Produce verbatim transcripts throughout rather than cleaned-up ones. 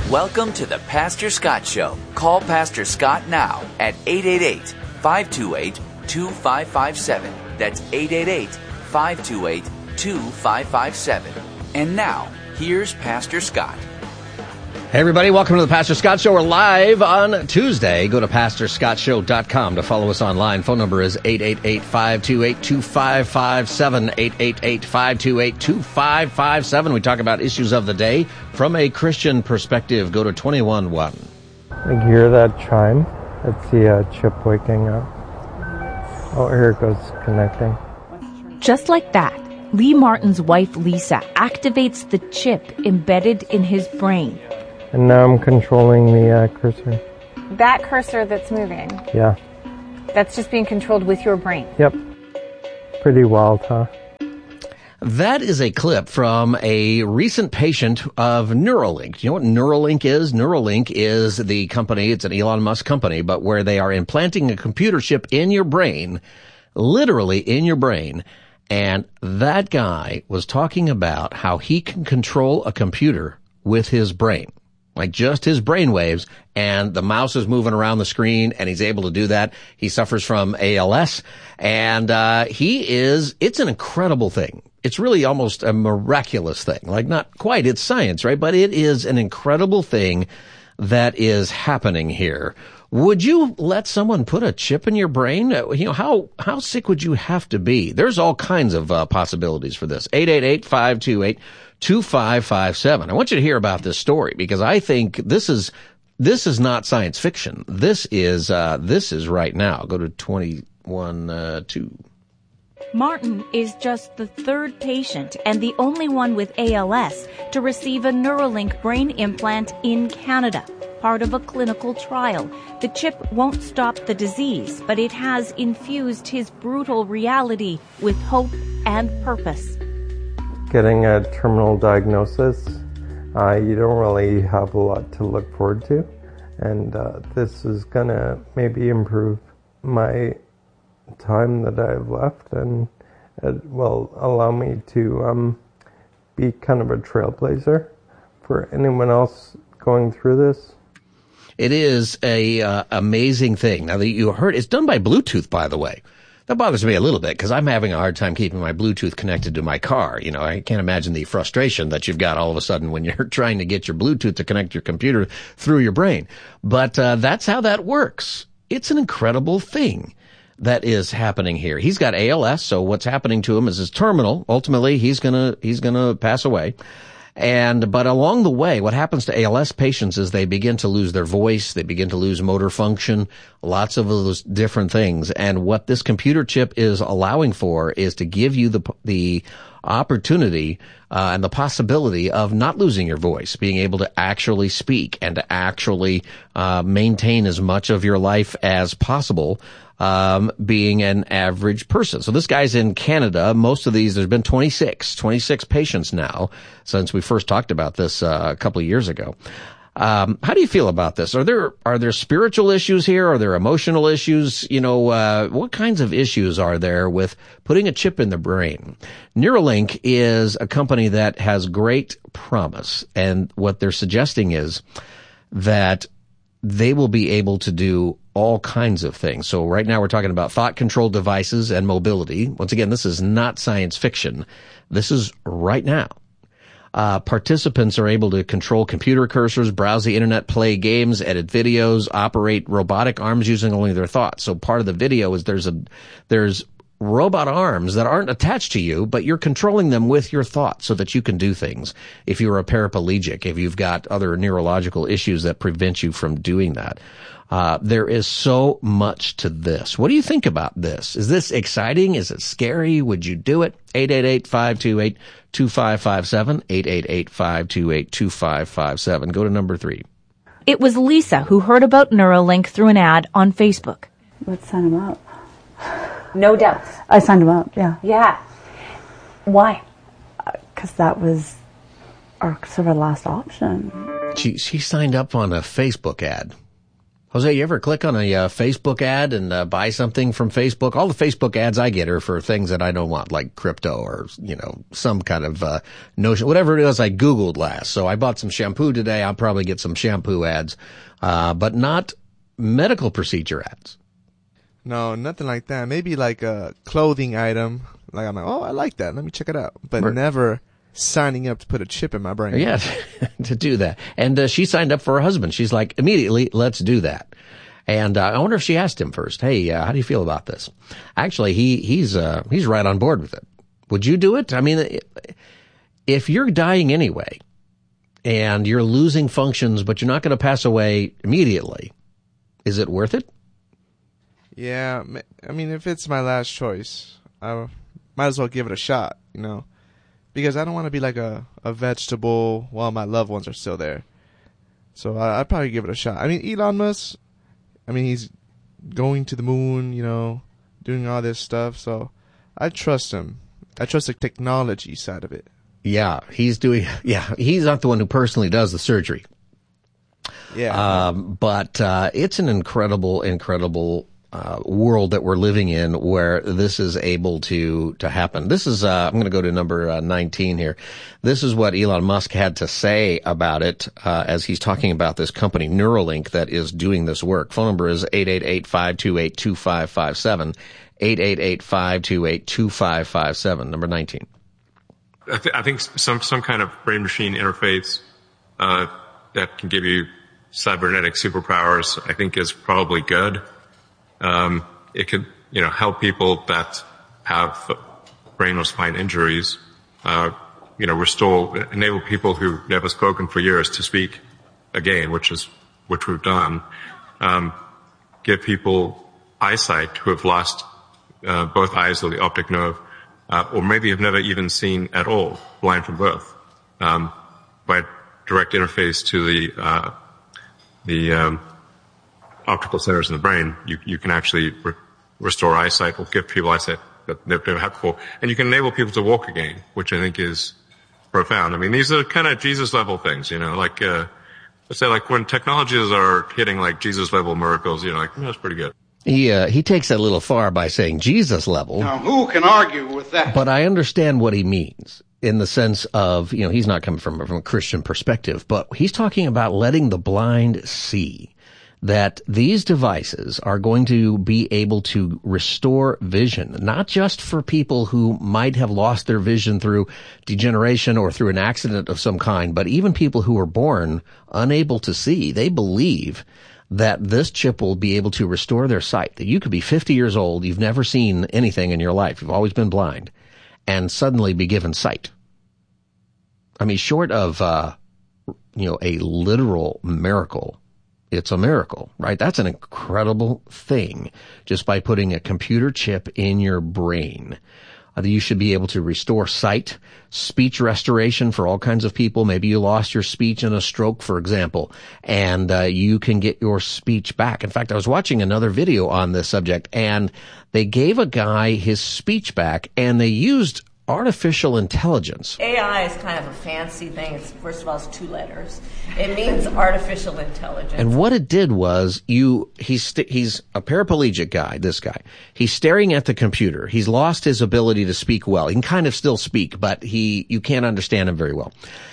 Welcome to the Pastor Scott Show. Call Pastor Scott now at eight eight eight, five two eight, two five five seven. That's eight eight eight, five two eight, two five five seven. And now, here's Pastor Scott. Hey everybody, welcome to the Pastor Scott Show. We're live on Tuesday. Go to pastor scott show dot com to follow us online. Phone number is eight eight eight, five two eight, two five five seven, eight eight eight, five two eight, two five five seven. We talk about issues of the day from a Christian perspective. Go to twenty-one one. I hear that chime. Let's see a chip waking up. Oh, here it goes, connecting. Just like that, Lee Martin's wife Lisa activates the chip embedded in his brain. And now I'm controlling the uh, cursor. That cursor that's moving, Yeah. that's just being controlled with your brain. Yep. Pretty wild, huh? That is a clip from a recent patient of Neuralink. Do you know what Neuralink is? Neuralink is the company, it's an Elon Musk company, but where they are implanting a computer chip in your brain, literally in your brain. And that guy was talking about how he can control a computer with his brain. Like just his brain waves, and the mouse is moving around the screen, and he's able to do that. He suffers from A L S, and uh he is, it's an incredible thing. It's really almost a miraculous thing. Like not quite, it's science, right? But it is an incredible thing that is happening here. Would you let someone put a chip in your brain? You know, how how sick would you have to be? There's all kinds of uh, possibilities for this. eight eight eight, five two eight, two five five seven. I want you to hear about this story because I think this is this is not science fiction. This is uh this is right now. Go to twenty-one uh, two. Martin is just the third patient and the only one with A L S to receive a Neuralink brain implant in Canada, part of a clinical trial. The chip won't stop the disease, but it has infused his brutal reality with hope and purpose. Getting a terminal diagnosis, uh, you don't really have a lot to look forward to. And uh, this is going to maybe improve my time that I've left, and it will allow me to um, be kind of a trailblazer for anyone else going through this. It is a uh, amazing thing. Now that you heard, it's done by Bluetooth, by the way. That bothers me a little bit because I'm having a hard time keeping my Bluetooth connected to my car. You know, I can't imagine the frustration that you've got all of a sudden when you're trying to get your Bluetooth to connect your computer through your brain. But uh, that's how that works. It's an incredible thing that is happening here. He's got A L S, so what's happening to him is his terminal. Ultimately, he's gonna he's gonna pass away. And, but along the way, what happens to A L S patients is they begin to lose their voice, they begin to lose motor function, lots of those different things. And what this computer chip is allowing for is to give you the, the opportunity, uh, and the possibility of not losing your voice, being able to actually speak and to actually, uh, maintain as much of your life as possible. Um, being an average person. So this guy's in Canada. Most of these, there's been twenty-six, twenty-six patients now since we first talked about this uh, a couple of years ago. Um, how do you feel about this? Are there, are there spiritual issues here? Are there emotional issues? You know, uh, what kinds of issues are there with putting a chip in the brain? Neuralink is a company that has great promise. And what they're suggesting is that they will be able to do all kinds of things. So right now we're talking about thought-controlled devices and mobility. Once again, this is not science fiction. This is right now. Uh, participants are able to control computer cursors, browse the internet, play games, edit videos, operate robotic arms using only their thoughts. So part of the video is there's a, there's robot arms that aren't attached to you, but you're controlling them with your thoughts so that you can do things. If you're a paraplegic, if you've got other neurological issues that prevent you from doing that. Uh, there is so much to this. What do you think about this? Is this exciting? Is it scary? Would you do it? eight eight eight, five two eight, two five five seven, eight eight eight, five two eight, two five five seven. Go to number three. It was Lisa who heard about Neuralink through an ad on Facebook. Let's sign him up. No doubt. I signed him up, yeah. Yeah. Why? Because uh, that was our sort of last option. She, she signed up on a Facebook ad. Jose, you ever click on a uh, Facebook ad and uh, buy something from Facebook? All the Facebook ads I get are for things that I don't want, like crypto or, you know, some kind of uh, notion, whatever it is I Googled last. So I bought some shampoo today. I'll probably get some shampoo ads, uh, but not medical procedure ads. No, nothing like that. Maybe like a clothing item. Like I'm like, oh, I like that. Let me check it out. But Mer- never signing up to put a chip in my brain. Yeah, to do that. And uh, she signed up for her husband. She's like, immediately, let's do that. And uh, I wonder if she asked him first, hey, uh, how do you feel about this? Actually, he he's uh, he's right on board with it. Would you do it? I mean, if you're dying anyway and you're losing functions, but you're not going to pass away immediately, is it worth it? Yeah, I mean, if it's my last choice, I might as well give it a shot, you know? Because I don't want to be like a, a vegetable while my loved ones are still there. So I, I'd probably give it a shot. I mean, Elon Musk, I mean, he's going to the moon, you know, doing all this stuff. So I trust him. I trust the technology side of it. Yeah, he's doing, yeah, he's not the one who personally does the surgery. Yeah. Um, but uh, it's an incredible, incredible Uh, world that we're living in where this is able to to happen. This is uh, I'm going to go to number uh, nineteen here. This is what Elon Musk had to say about it uh, as he's talking about this company Neuralink that is doing this work. Phone number is eight eight eight, five two eight, two five five seven, eight eight eight, five two eight, two five five seven, number nineteen. I, th- I think some some kind of brain machine interface uh, that can give you cybernetic superpowers I think is probably good. Um, it could, you know, help people that have brain or spine injuries, uh, you know, restore, enable people who've never spoken for years to speak again, which is, which we've done. Um, give people eyesight who have lost, uh, both eyes or the optic nerve, uh, or maybe have never even seen at all, blind from birth, um, by direct interface to the, uh, the, um, optical centers in the brain, you, you can actually re- restore eyesight or give people eyesight that they've never had before. And you can enable people to walk again, which I think is profound. I mean, these are kind of Jesus level things, you know, like, uh, let's say like when technologies are hitting like Jesus level miracles, you know, like, mm, that's pretty good. He, uh, he takes that a little far by saying Jesus level. Now, who can argue with that? But I understand what he means in the sense of, you know, he's not coming from, from a Christian perspective, but he's talking about letting the blind see that these devices are going to be able to restore vision, not just for people who might have lost their vision through degeneration or through an accident of some kind, but even people who are born unable to see. They believe that this chip will be able to restore their sight, that you could be fifty years old, you've never seen anything in your life, you've always been blind, and suddenly be given sight. I mean, short of, uh, you know, a literal miracle, it's a miracle, right? That's an incredible thing just by putting a computer chip in your brain. Uh, you should be able to restore sight, speech restoration for all kinds of people. Maybe you lost your speech in a stroke, for example, and uh, you can get your speech back. In fact, I was watching another video on this subject, and they gave a guy his speech back, and they used artificial intelligence. A I is kind of a fancy thing. It's, first of all, it's two letters. It means artificial intelligence. And what it did was, you he's st- he's a paraplegic guy, this guy. He's staring at the computer. He's lost his ability to speak well. He can kind of still speak, but he you can't understand him very well.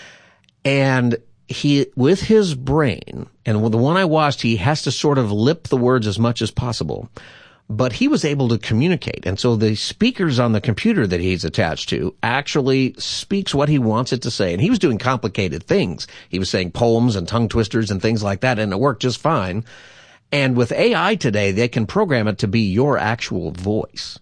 And he, with his brain, and with the one I watched, he has to sort of lip the words as much as possible. But he was able to communicate. And so the speakers on the computer that he's attached to actually speaks what he wants it to say. And he was doing complicated things. He was saying poems and tongue twisters and things like that, and it worked just fine. And with A I today, they can program it to be your actual voice.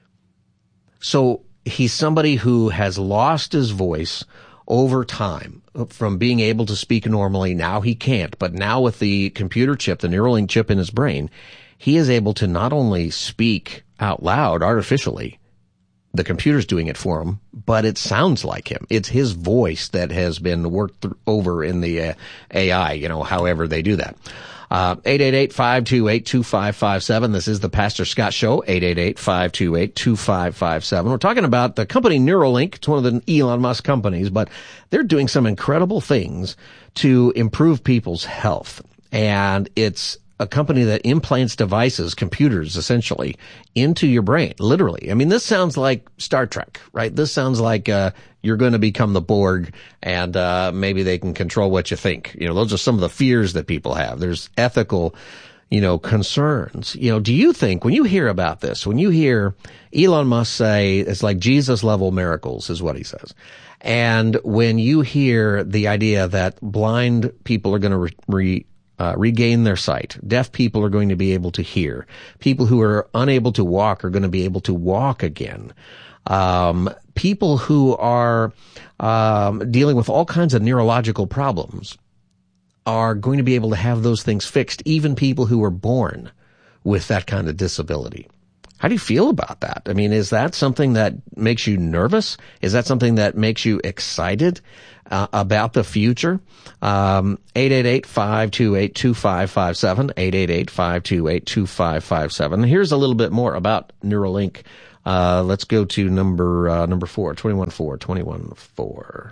So he's somebody who has lost his voice over time from being able to speak normally. Now he can't. But now with the computer chip, the Neuralink chip in his brain, he is able to not only speak out loud artificially, the computer's doing it for him, but it sounds like him. It's his voice that has been worked th- over in the uh, A I, you know, however they do that. Uh, eight eight eight, five two eight, two five five seven. This is the Pastor Scott Show, eight eight eight, five two eight, two five five seven. We're talking about the company Neuralink. It's one of the Elon Musk companies, but they're doing some incredible things to improve people's health. And it's a company that implants devices, computers, essentially, into your brain, literally. I mean, this sounds like Star Trek, right? This sounds like uh you're going to become the Borg, and uh maybe they can control what you think. You know, those are some of the fears that people have. There's ethical, you know, concerns. You know, do you think, when you hear about this, when you hear Elon Musk say it's like Jesus-level miracles, is what he says, and when you hear the idea that blind people are going to re, re Uh, regain their sight. Deaf people are going to be able to hear. People who are unable to walk are going to be able to walk again. Um, people who are um, dealing with all kinds of neurological problems are going to be able to have those things fixed, even people who were born with that kind of disability. How do you feel about that? I mean, is that something that makes you nervous? Is that something that makes you excited uh, about the future? Um, eight eight eight, five two eight, two five five seven, eight eight eight, five two eight, two five five seven. Here's a little bit more about Neuralink. Uh, let's go to number, uh, number four, twenty-one four, twenty-one four.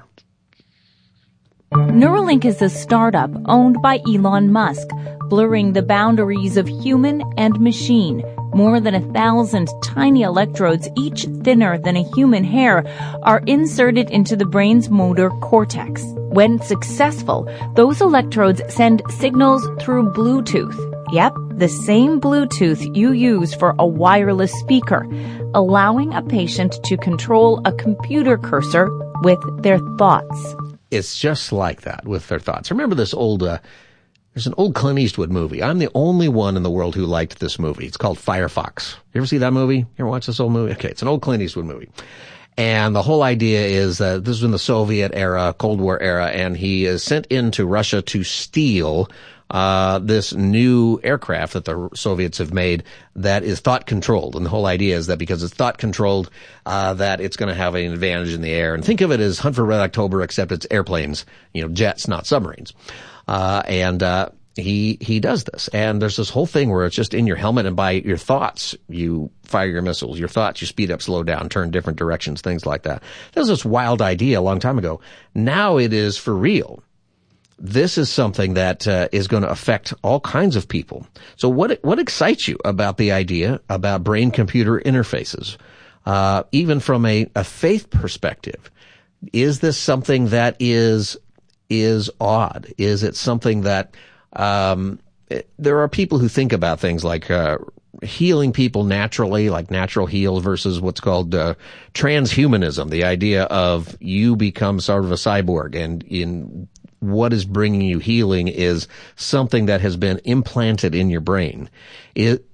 Neuralink is a startup owned by Elon Musk, blurring the boundaries of human and machine. More than a thousand tiny electrodes, each thinner than a human hair, are inserted into the brain's motor cortex. When successful, those electrodes send signals through Bluetooth. Yep, the same Bluetooth you use for a wireless speaker, allowing a patient to control a computer cursor with their thoughts. It's just like that with their thoughts. Remember this old, uh, there's an old Clint Eastwood movie. I'm the only one in the world who liked this movie. It's called Firefox. You ever see that movie? You ever watch this old movie? Okay, it's an old Clint Eastwood movie. And the whole idea is that this was in the Soviet era, Cold War era, and he is sent into Russia to steal uh this new aircraft that the Soviets have made that is thought controlled. And the whole idea is that because it's thought controlled, uh that it's going to have an advantage in the air. And think of it as Hunt for Red October, except it's airplanes, you know, jets, not submarines. Uh and uh he he does this. And there's this whole thing where it's just in your helmet, and by your thoughts you fire your missiles. Your thoughts, you speed up, slow down, turn different directions, things like that. That was this wild idea a long time ago. Now it is for real. This is something that uh, is going to affect all kinds of people. So what what excites you about the idea about brain-computer interfaces, uh, even from a, a faith perspective? Is this something that is is odd? Is it something that um, it, there are people who think about things like uh, healing people naturally, like natural heal, versus what's called uh, transhumanism, the idea of you become sort of a cyborg, and in what is bringing you healing is something that has been implanted in your brain. It,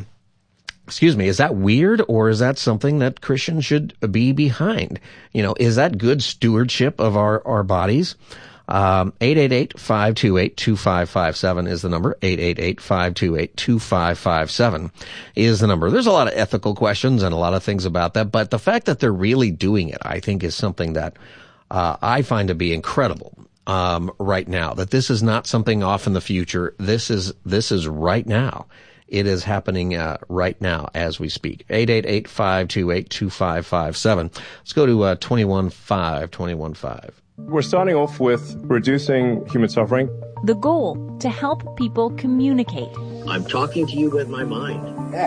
excuse me, is that weird, or is that something that Christians should be behind? You know, is that good stewardship of our, our bodies? Um, eight eight eight, five two eight, two five five seven is the number. eight eight eight, five two eight, two five five seven is the number. There's a lot of ethical questions and a lot of things about that, but the fact that they're really doing it, I think, is something that uh, I find to be incredible. Um, right now, that this is not something off in the future. This is, this is right now. It is happening, uh, right now as we speak. eight eight eight, five two eight, two five five seven. Let's go to, uh, twenty-one five, twenty-one five. We're starting off with reducing human suffering. The goal, to help people communicate. I'm talking to you with my mind.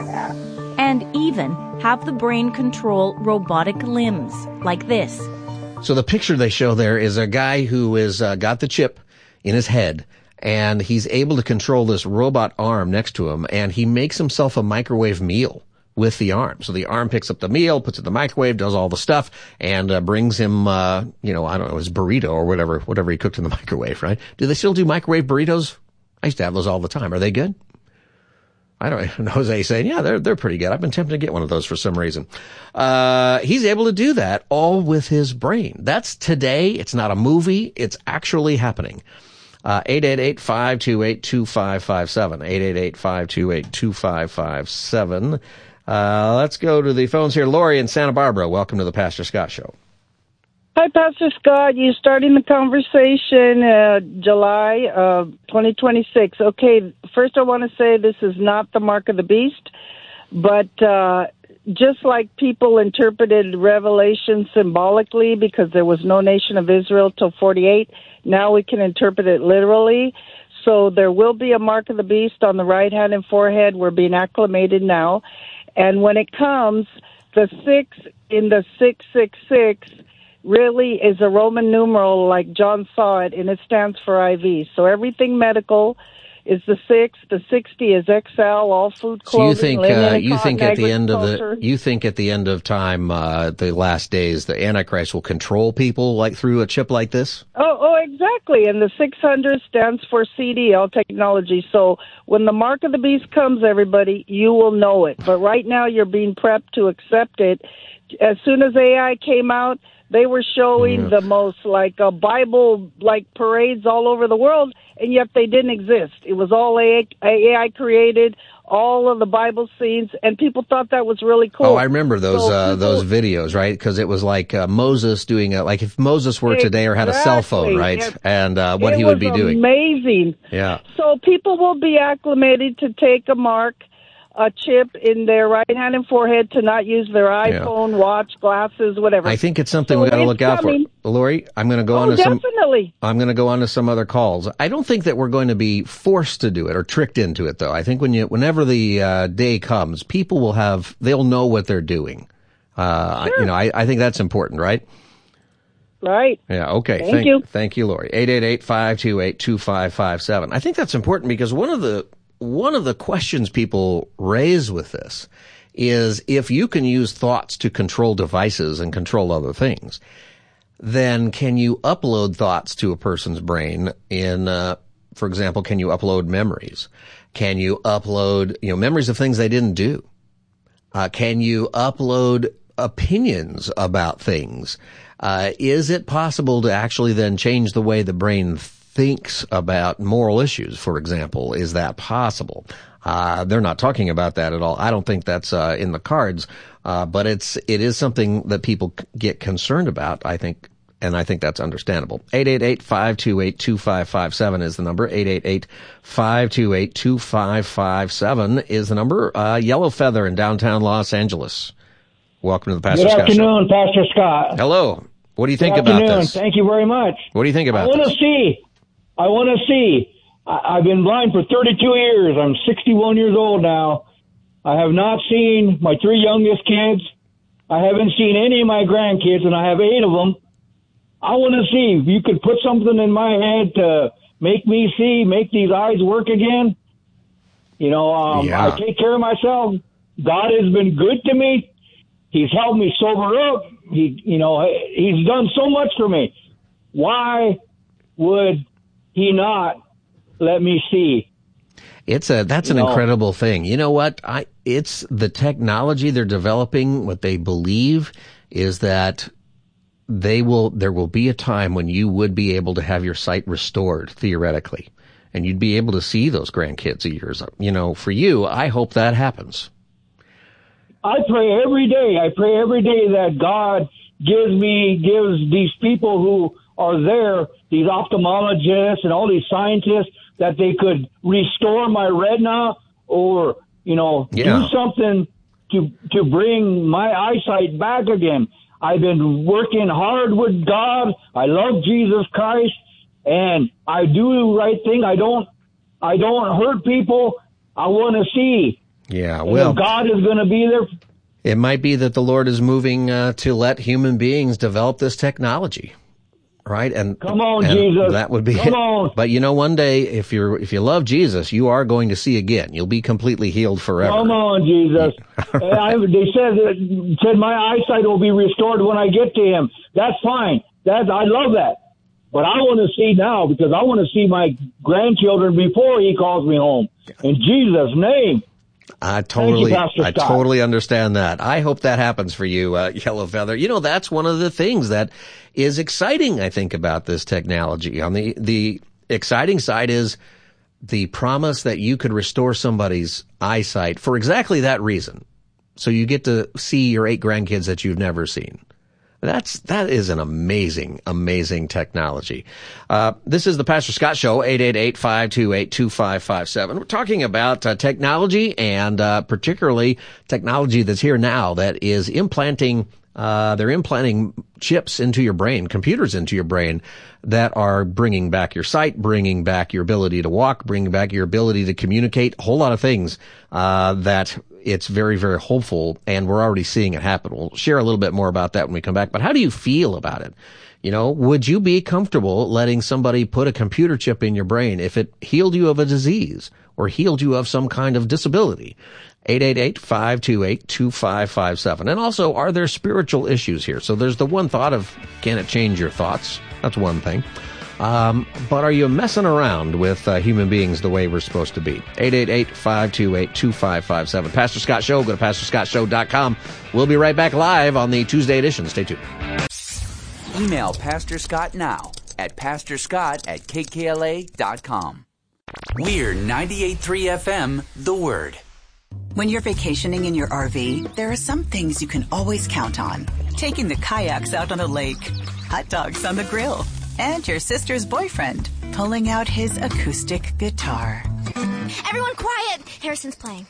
And even have the brain control robotic limbs, like this. So the picture they show there is a guy who is uh, got the chip in his head, and he's able to control this robot arm next to him, and he makes himself a microwave meal with the arm. So the arm picks up the meal, puts it in the microwave, does all the stuff, and uh, brings him, uh, you know, I don't know, his burrito or whatever, whatever he cooked in the microwave, right? Do they still do microwave burritos? I used to have those all the time. Are they good? I don't know. Jose saying, yeah, they're, they're pretty good. I've been tempted to get one of those for some reason. Uh, he's able to do that all with his brain. That's today. It's not a movie. It's actually happening. Uh, eight eight eight, five two eight, two five five seven. eight eight eight, five two eight, two five five seven. Uh, let's go to the phones here. Lori in Santa Barbara. Welcome to the Pastor Scott Show. Hi, Pastor Scott. You're starting the conversation uh, July uh, twenty twenty-six. Okay, first I want to say this is not the mark of the beast, but uh, just like people interpreted Revelation symbolically because there was no nation of Israel till forty-eight, now we can interpret it literally. So there will be a mark of the beast on the right hand and forehead. We're being acclimated now. And when it comes, the six in the six six six really is a Roman numeral like John saw it, and it stands for I V. So everything medical is the six. The sixty is X L, all food, clothing, so you think linen, uh, and you cotton, think at the end of the agriculture. you think at the end of time, uh, the last days, the Antichrist will control people like through a chip like this? Oh, oh, exactly. And the six hundred stands for C D L technology. So when the mark of the beast comes, everybody, you will know it. But right now, you're being prepped to accept it. As soon as A I came out, they were showing Yeah. the most like uh, Bible like parades all over the world, and yet they didn't exist. It was all A I created, all of the Bible scenes, and people thought that was really cool. Oh, I remember those So uh, people- those videos, right? Because it was like uh, Moses doing a, like if Moses were today or had a cell phone, Exactly. right? Yes. And uh, what It he would was be doing. Amazing. Yeah. So people will be acclimated to take a mark, a chip in their right hand and forehead, to not use their iPhone, watch, glasses, whatever. I think it's something So we got to it's look out coming. for. Lori, I'm going to go Oh, on to some. definitely. I'm going to go on to some other calls. I don't think that we're going to be forced to do it or tricked into it, though. I think when you, whenever the uh, day comes, people will have, they'll know what they're doing. Uh, Sure. You know, I, I think that's important, right? Right. Yeah. Okay. Thank thank you. Thank you, Lori. eight eight eight, five two eight, two five five seven. I think that's important because one of the one of the questions people raise with this is if you can use thoughts to control devices and control other things, then can you upload thoughts to a person's brain in, uh, for example, can you upload memories? Can you upload, you know, memories of things they didn't do? Uh, can you upload opinions about things? Uh, is it possible to actually then change the way the brain thinks about moral issues, for example? Is that possible? Uh, they're not talking about that at all. I don't think that's, uh, in the cards. Uh, but it's, it is something that people c- get concerned about, I think, and I think that's understandable. eight eight eight, five two eight, two five five seven is the number. eight eight eight, five two eight, two five five seven is the number. Uh, Yellow Feather in downtown Los Angeles. Welcome to the Pastor Good Scott Show. afternoon, Pastor Scott. Hello. What do you think Good about afternoon. this? Thank you very much. What do you think about I want this? to see. I want to see. I, I've been blind for thirty-two years. I'm sixty-one years old now. I have not seen my three youngest kids. I haven't seen any of my grandkids, and I have eight of them. I want to see if you could put something in my head to make me see, make these eyes work again. You know, um, Yeah. I take care of myself. God has been good to me. He's helped me sober up. He, you know, he's done so much for me. Why would he not let me see? It's a, that's an You know. incredible thing. You know what? I, it's the technology they're developing. What they believe is that they will, there will be a time when you would be able to have your sight restored theoretically, and you'd be able to see those grandkids of yours. You know, for you, I hope that happens. I pray every day. I pray every day that God gives me, gives these people who are there, these ophthalmologists and all these scientists, that they could restore my retina or, you know, Yeah. do something to, to bring my eyesight back again. I've been working hard with God. I love Jesus Christ, and I do the right thing. I don't, I don't hurt people. I want to see. Yeah, And well, if God is going to be there. it might be that the Lord is moving uh, to let human beings develop this technology, right? And Come on, and Jesus. that would be Come it. on. But you know, one day, if you're if you love Jesus, you are going to see again. You'll be completely healed forever. Come on, Jesus. And I, they said said my eyesight will be restored when I get to Him. That's fine. That I love that. But I want to see now because I want to see my grandchildren before He calls me home. In Jesus' name. I totally, Thank you, Pastor I Scott. totally understand that. I hope that happens for you, uh, Yellow Feather. You know, that's one of the things that is exciting, I think, about this technology. On the, the exciting side is the promise that you could restore somebody's eyesight for exactly that reason. So you get to see your eight grandkids that you've never seen. That's, that is an amazing, amazing technology. Uh, this is the Pastor Scott Show, eight eight eight, five two eight, two five five seven. We're talking about uh, technology and, uh, particularly technology that's here now that is implanting Uh, they're implanting chips into your brain, computers into your brain that are bringing back your sight, bringing back your ability to walk, bringing back your ability to communicate, a whole lot of things, uh, that it's very, very hopeful, and we're already seeing it happen. We'll share a little bit more about that when we come back. But how do you feel about it? You know, would you be comfortable letting somebody put a computer chip in your brain if it healed you of a disease or healed you of some kind of disability? eight eight eight, five two eight, two five five seven. And also, are there spiritual issues here? So there's the one thought of, can it change your thoughts? That's one thing. Um, but are you messing around with uh, human beings the way we're supposed to be? eight eight eight, five two eight, two five five seven. Pastor Scott Show. Go to pastor scott show dot com. We'll be right back live on the Tuesday edition. Stay tuned. Email Pastor Scott now at pastor scott at k k l a dot com. We're ninety-eight point three F M, The Word. When you're vacationing in your R V, there are some things you can always count on. Taking the kayaks out on the lake, hot dogs on the grill, and your sister's boyfriend pulling out his acoustic guitar. Everyone quiet! Harrison's playing.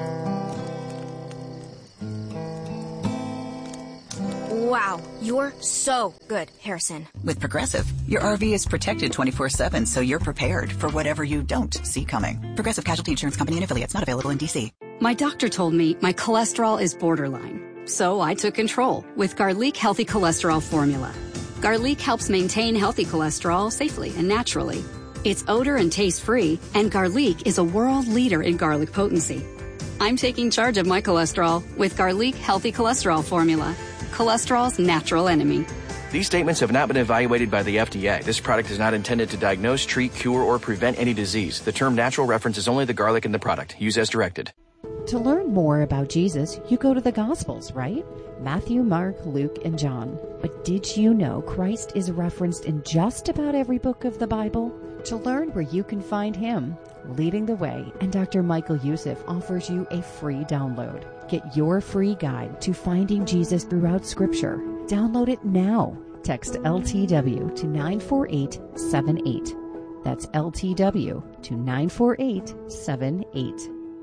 Wow, you're so good, Harrison. With Progressive, your R V is protected twenty-four seven, so you're prepared for whatever you don't see coming. Progressive Casualty Insurance Company and affiliates, not available in D C. My doctor told me my cholesterol is borderline, so I took control with Garlic Healthy Cholesterol Formula. Garlic helps maintain healthy cholesterol safely and naturally. It's odor and taste-free, and Garlic is a world leader in garlic potency. I'm taking charge of my cholesterol with Garlic Healthy Cholesterol Formula. Cholesterol's natural enemy. These statements have not been evaluated by the F D A. This product is not intended to diagnose, treat, cure, or prevent any disease. The term natural references only the garlic in the product. Use as directed. To learn more about Jesus, you go to the Gospels, right? Matthew, Mark, Luke, and John. But did you know Christ is referenced in just about every book of the Bible? To learn where you can find him, Leading the Way, and Doctor Michael Youssef offers you a free download. Get your free guide to finding Jesus throughout Scripture. Download it now. Text L T W to nine four eight seven eight. That's L T W to nine four eight seven eight.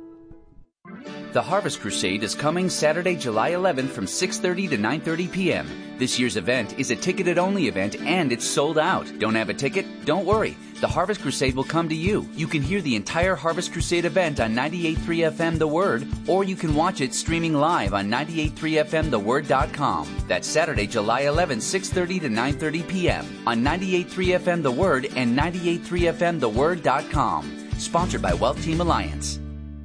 The Harvest Crusade is coming Saturday, July eleventh from six thirty to nine thirty p.m. This year's event is a ticketed-only event, and it's sold out. Don't have a ticket? Don't worry. The Harvest Crusade will come to you. You can hear the entire Harvest Crusade event on ninety-eight point three F M The Word, or you can watch it streaming live on ninety-eight point three F M the word dot com. That's Saturday, July eleventh, six thirty to nine thirty p.m. on ninety-eight point three F M The Word and ninety-eight point three F M the word dot com. Sponsored by Wealth Team Alliance.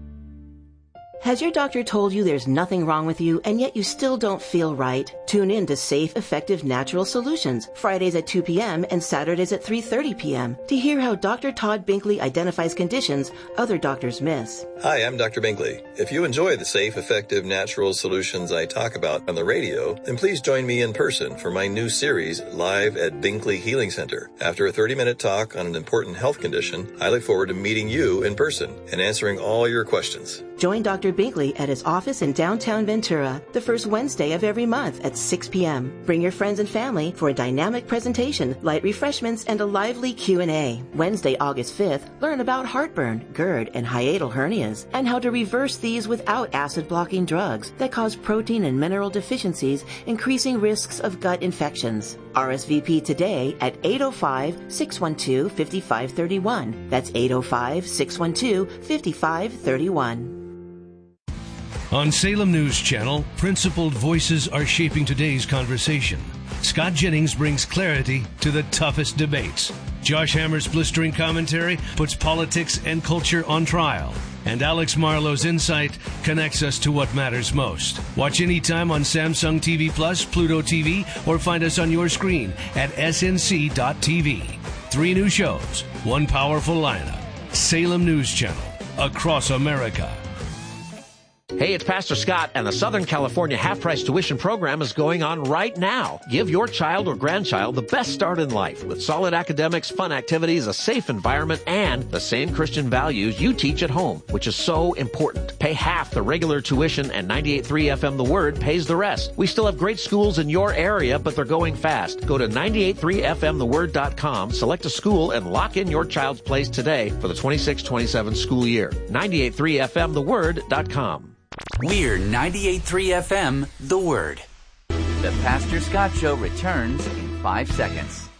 Has your doctor told you there's nothing wrong with you and yet you still don't feel right? Tune in to Safe, Effective Natural Solutions, Fridays at two p.m. and Saturdays at three thirty p.m. to hear how Doctor Todd Binkley identifies conditions other doctors miss. Hi, I'm Doctor Binkley. If you enjoy the safe, effective, natural solutions I talk about on the radio, then please join me in person for my new series, Live at Binkley Healing Center. After a thirty-minute talk on an important health condition, I look forward to meeting you in person and answering all your questions. Join Doctor Binkley at his office in downtown Ventura the first Wednesday of every month at six p.m. Bring your friends and family for a dynamic presentation, light refreshments, and a lively Q and A. Wednesday, August fifth, learn about heartburn, GERD, and hiatal hernias, and how to reverse these without acid-blocking drugs that cause protein and mineral deficiencies, increasing risks of gut infections. R S V P today at eight oh five, six one two, five five three one. That's eight oh five, six one two, five five three one. On Salem News Channel, principled voices are shaping today's conversation. Scott Jennings brings clarity to the toughest debates. Josh Hammer's blistering commentary puts politics and culture on trial. And Alex Marlowe's insight connects us to what matters most. Watch anytime on Samsung T V Plus, Pluto T V, or find us on your screen at S N C dot T V. Three new shows, one powerful lineup. Salem News Channel, across America. Hey, it's Pastor Scott, and the Southern California half-price tuition program is going on right now. Give your child or grandchild the best start in life with solid academics, fun activities, a safe environment, and the same Christian values you teach at home, which is so important. Pay half the regular tuition, and ninety-eight point three F M The Word pays the rest. We still have great schools in your area, but they're going fast. Go to ninety-eight point three F M the word dot com, select a school, and lock in your child's place today for the twenty-six twenty-seven school year. ninety-eight point three F M the word dot com. We're ninety-eight point three F M, The Word. The Pastor Scott Show returns in five seconds.